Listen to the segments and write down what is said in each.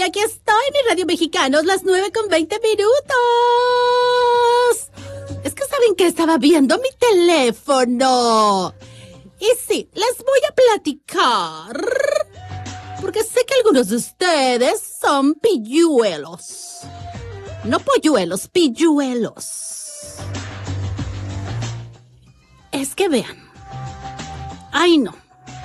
aquí estoy, mi Radio Mexicanos, las 9:20. Es que ¿saben qué? Estaba viendo mi teléfono. Y sí, les voy a platicar. Porque sé que algunos de ustedes son pilluelos. No polluelos, pilluelos. Es que vean. Ay, no.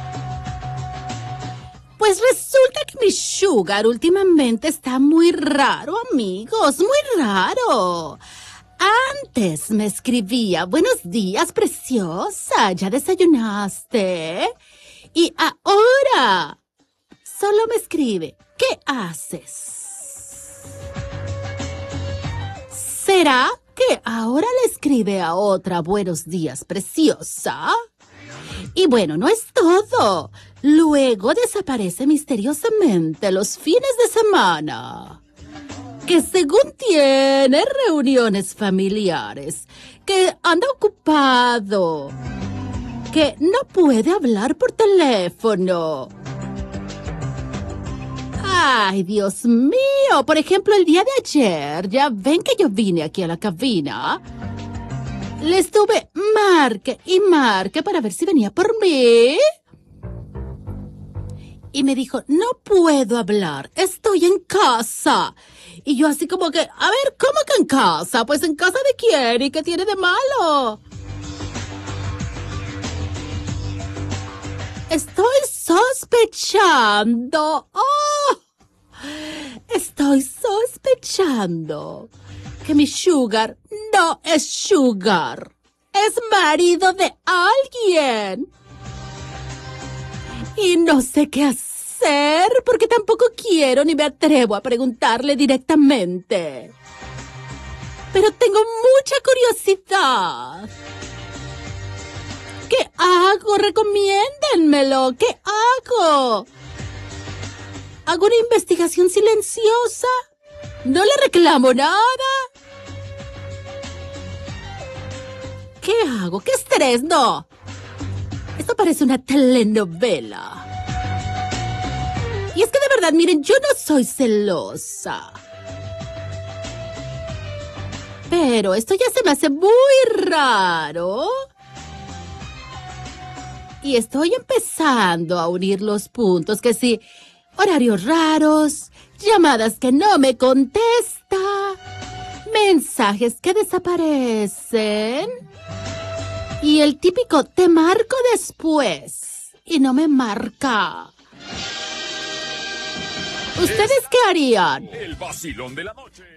Pues resulta que mi sugar últimamente está muy raro, amigos, muy raro. Antes me escribía, buenos días, preciosa, ¿ya desayunaste? Y ahora solo me escribe, ¿qué haces? ¿Será que ahora le escribe a otra, buenos días, preciosa? Y bueno, no es todo. Luego desaparece misteriosamente los fines de semana. Que según tiene reuniones familiares, que anda ocupado, que no puede hablar por teléfono. Ay, Dios mío, por ejemplo, el día de ayer, ya ven que yo vine aquí a la cabina. Le estuve marque y marque para ver si venía por mí. Y me dijo, no puedo hablar, estoy en casa. Y yo así como que, a ver, ¿cómo que en casa? Pues ¿en casa de quién? ¿Y qué tiene de malo? Estoy sospechando. ¡Oh! Estoy sospechando que mi sugar no es sugar. Es marido de alguien. Y no sé qué hacer porque tampoco quiero ni me atrevo a preguntarle directamente. Pero tengo mucha curiosidad. ¿Qué hago? Recomiéndenmelo. ¿Qué hago? ¿Hago una investigación silenciosa? ¿No le reclamo nada? ¿Qué hago? ¿Qué estrés? No. Esto parece una telenovela. Y es que de verdad, miren, yo no soy celosa. Pero esto ya se me hace muy raro. Y estoy empezando a unir los puntos, que sí, horarios raros, llamadas que no me contesta, mensajes que desaparecen. Y el típico, te marco después, y no me marca. ¿Ustedes qué harían? El vacilón de la noche.